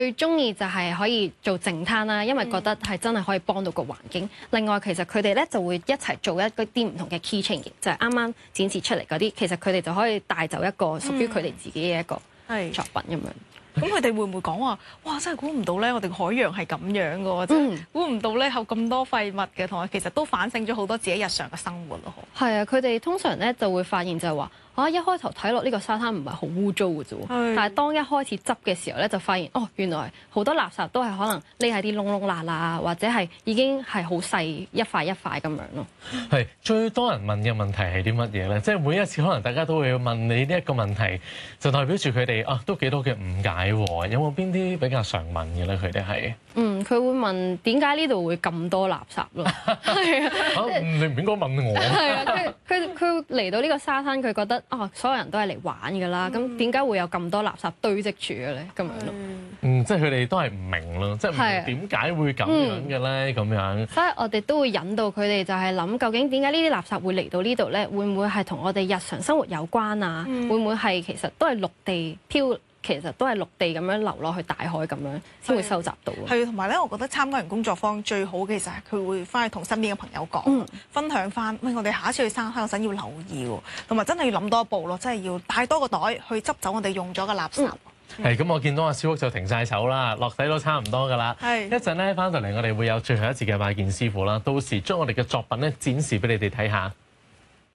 最中意就係可以做淨灘啦，因為覺得係真係可以幫到個環境。另外其實佢哋咧就會一齊做一啲唔同嘅 keychain 嘅，就係啱啱展示出嚟嗰啲，其實佢哋就可以帶走一個屬於佢哋自己嘅一個作品咁樣。 咁佢哋會唔會講話？哇！真係估唔到咧，我哋海洋係咁樣嘅喎，真係估唔到咧，有咁多廢物嘅，同埋其實都反映咗好多自己日常嘅生活咯。 係啊，佢哋通常咧就會發現就係話，一開頭睇落呢個沙灘唔係好污糟嘅啫喎，但係當一開始執嘅時候咧，就發現原來好多垃圾都係可能匿喺啲窿窿罅罅，或者係已經係好細一塊一塊咁樣咯。 係最多人問嘅問題係啲乜嘢咧？即係每一次可能大家都會問你呢一個問題，就代表住佢哋都幾多嘅誤解喎。有冇邊啲比較常問嘅咧？佢哋係佢會問點解呢度會咁多垃圾咯？係啊， 你唔應該問我。 係啊，佢嚟到呢個沙灘，佢覺得所有人都係嚟玩㗎啦，咁點解會有咁多垃圾堆積住嘅咧？咁樣咯。 即係佢哋都係唔明咯，即係唔明點解會咁樣嘅咧？咁樣。所以我哋都會引導佢哋就係諗，究竟點解呢啲垃圾會嚟到呢度咧？會唔會係同我哋日常生活有關啊？會唔會係其實都係陸地漂？其實都係陸地咁樣流落去大海咁樣先會收集到。 係，同埋咧，我覺得參加完工作坊最好嘅就係佢會翻去同身邊嘅朋友講，分享翻，我哋下一次去沙灘嗰陣要留意喎，同埋真係要諗多一步咯，真係要帶多個袋去執走我哋用咗嘅垃圾。 係咁，我見到阿小屋就停晒手啦，落底都差唔多㗎啦。一陣咧翻到嚟，我哋會有最後一節嘅拜見師傅啦，到時將我哋嘅作品咧展示俾你哋睇下。